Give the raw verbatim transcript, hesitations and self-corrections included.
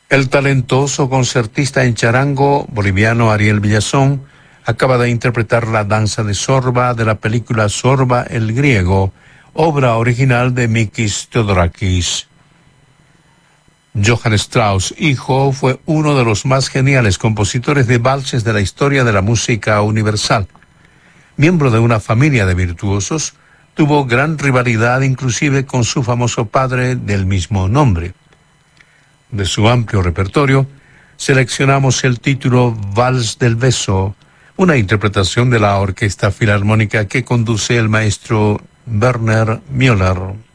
El talentoso concertista en charango boliviano Ariel Villazón acaba de interpretar la danza de Zorba de la película Zorba el Griego, obra original de Mikis Theodorakis. Johann Strauss, hijo, fue uno de los más geniales compositores de valses de la historia de la música universal. Miembro de una familia de virtuosos, tuvo gran rivalidad inclusive con su famoso padre del mismo nombre. De su amplio repertorio, seleccionamos el título Vals del Beso, una interpretación de la Orquesta Filarmónica que conduce el maestro Werner Müller.